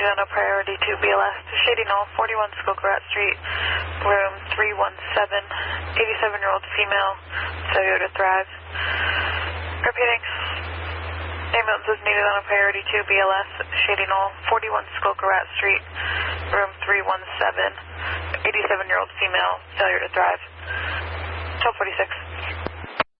needed on a priority 2 BLS to Shady Knoll, 41 Skokarat Street, room 317, 87-year-old female, failure to thrive. Repeating. Ambulance is needed on a priority 2 BLS, Shady Knoll, 41 Skokarat Street, room 317, 87-year-old female, failure to thrive. 1246.